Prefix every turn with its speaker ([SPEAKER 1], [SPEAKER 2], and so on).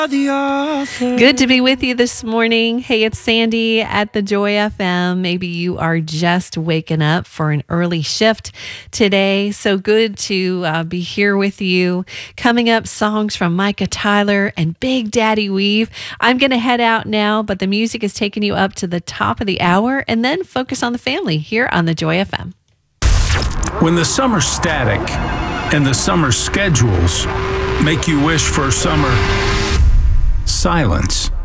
[SPEAKER 1] Good to be with you this morning. Hey, it's Sandy at the Joy FM. Maybe you are just waking up for an early shift today. So good to be here with you. Coming up, songs from Micah Tyler and Big Daddy Weave. I'm going to head out now, but the music is taking you up to the top of the hour and then focus on the family here on the Joy FM.
[SPEAKER 2] When the summer's static and the summer schedules make you wish for summer silence.